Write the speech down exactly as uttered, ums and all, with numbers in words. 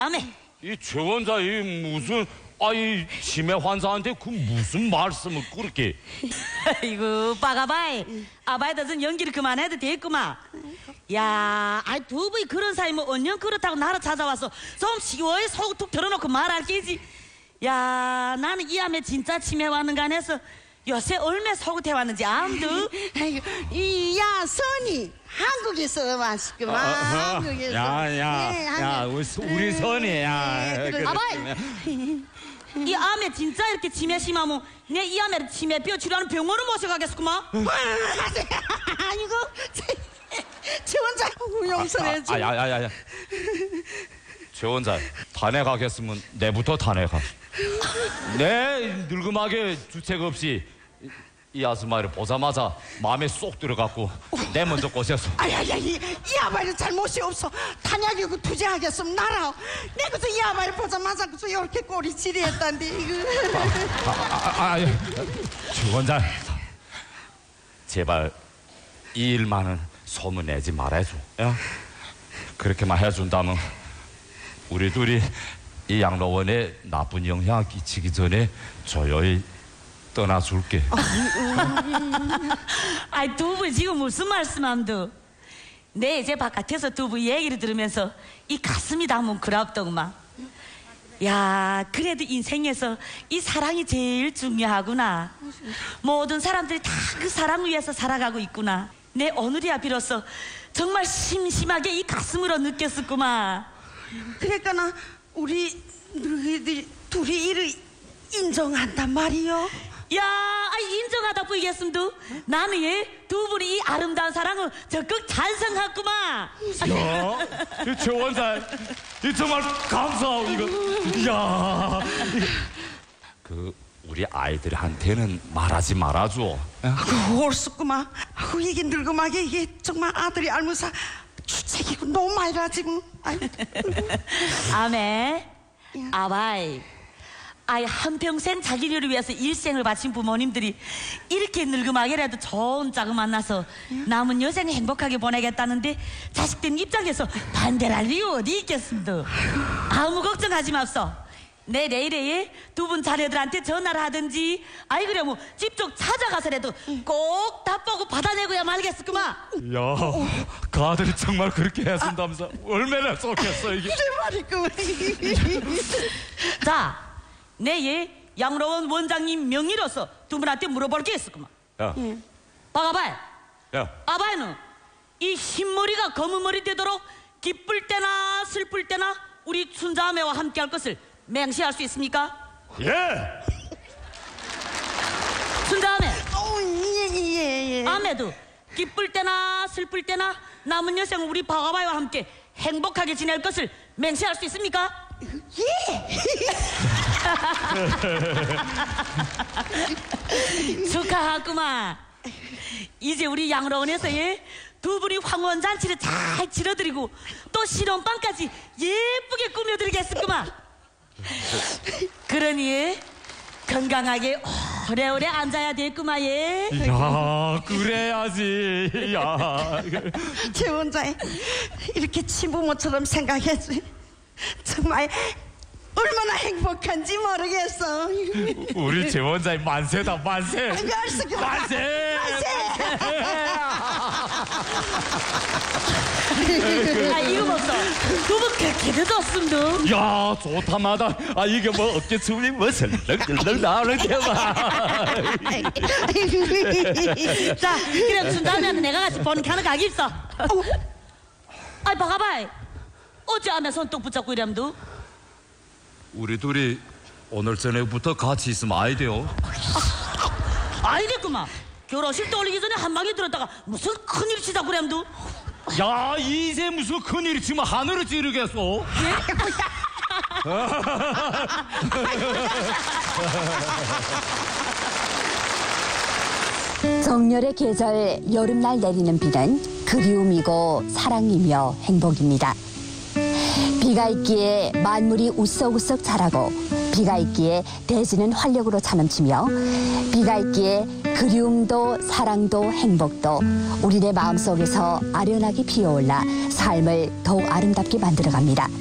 아메. 이 최원자 이 무슨 아이 치매 환자한테 그 무슨 말씀을 그렇게. 아이고 빠가바이 아바이다 전 연기를 그만해도 되겠구만. 야, 아이 두 분이 그런 사이면 언년 그렇다고 나를 찾아와서 좀 시원히 속 툭 털어놓고 말할 게지. 야, 나는 이 암에 진짜 치매 왔는가 안 해서 요새 얼마 속을 왔는지 암도. 아이고, 이야 선이 한국에서 왔구만. 아, 아, 한국에서. 야야야 네, 야, 한국- 우리, 우리 선이 야. 네, 그래. 아바이 이 암에 진짜 이렇게 치매 심하면 내 이 암에 치매뼈 치료하는 병원을 모셔가겠구만. 아이고 제 혼자 용서해 줘. 아야야야야. 최원자 탄핵 하겠으면 내부터 탄핵하. 내 늙음하게 주책 없이 이, 이 아줌마를 보자마자 마음에 쏙 들어갔고 내 먼저 꼬셨어. 아야야 이, 이 아바이는 잘못이 없어. 탄약이고 투쟁하겠으면 나라. 내가서 이 아바이를 보자마자 그저 이렇게 꼬리 지리했단데 이거. 아, 아, 최원자 제발 이 일만은 소문내지 말아줘. 야? 그렇게만 해준다면 우리 둘이 이 양로원에 나쁜 영향 끼치기 전에 조용히 떠나줄게. 아이 두 분 지금 무슨 말씀함도? 내 이제 바깥에서 두 분 얘기를 들으면서 이 가슴이 담은 그랍더구만. 야, 그래도 인생에서 이 사랑이 제일 중요하구나. 모든 사람들이 다 그 사랑 위해서 살아가고 있구나. 내 오늘이야 비로소 정말 심심하게 이 가슴으로 느꼈었구만. 그러니까 나 우리 너희들 둘이 이를 인정한단 말이요. 야, 아이 인정하다 보이겠음도 나는 얘 두 분이 이 아름다운 사랑을 적극 찬성하구만. 야, 이 최원자, 이 정말 감사하고 이거. 야, 그 우리 아이들한테는 말하지 말아줘. 아이고 옳았구만. 아이고 이게 늙음하게 이게 정말 아들이 알면서 주책이고 너무 많이 가지고. 아메, 아바이, 아이 한평생 자기를 위해서 일생을 바친 부모님들이 이렇게 늙음하게라도 좋은 짝을 만나서 남은 여생 행복하게 보내겠다는데 자식들 입장에서 반대를 할 이유 어디 있겠습니다. 아무 걱정하지 맙소. 내 내일에 두 분 자녀들한테 전화를 하든지 아이 그래 뭐 직접 찾아가서라도 꼭 답보고 받아내고야 말겠었구만. 야, 그 아들이 정말 그렇게 해준다면서 얼마나 좋겠어 이게. 그래 말이고. 자, 내얘 양로원 원장님 명의로서 두 분한테 물어볼 게 있었구만. 야, 박아봐요. 야, 아바이는 이 흰머리가 검은 머리 되도록 기쁠 때나 슬플 때나 우리 춘자매와 함께할 것을 맹세할 수 있습니까? 예. 춘자매, 예예 예. 아매도 기쁠 때나 슬플 때나 남은 여생 우리 박아바이와 함께 행복하게 지낼 것을 맹세할 수 있습니까? 예. 축하하구만. 이제 우리 양로원에서 예, 두 분이 황혼잔치를 잘 치러드리고 또 신혼방까지 예쁘게 꾸며드리겠구만. 그러니 예, 건강하게 오래오래 앉아야 될구만. 예. 야, 그래야지. 야. 제 혼자 이렇게 친부모처럼 생각했지. 정말 얼마나 행복한지 모르겠어. 우리 최원자의 만세다 만세. 아이고 알았어. 만세. 아 이거 봤어. 두분 그렇게 늦었음도. 야, 좋다마다. 아 이게 뭐 어깨춤이 뭐 설렁설렁 나오는 게봐. 자, 그래 준다면 내가 같이 보는 가는 가기 있어. 아이 박아봐이. 어째 암에 손톱 붙잡고 이래면도. 우리 둘이 오늘 저녁부터 같이 있으면 아이 돼요. 아이랬구만. 결혼식 떠올리기 전에 한 방에 들었다가 무슨 큰일 치자고 그래면도. 야, 이제 무슨 큰일이 치면 하늘을 찌르겠어. 정열의 계절 여름날 내리는 비는 그리움이고 사랑이며 행복입니다. 비가 있기에 만물이 우석우석 자라고 비가 있기에 대지는 활력으로 차넘치며 비가 있기에 그리움도 사랑도 행복도 우리네 마음속에서 아련하게 피어올라 삶을 더욱 아름답게 만들어갑니다.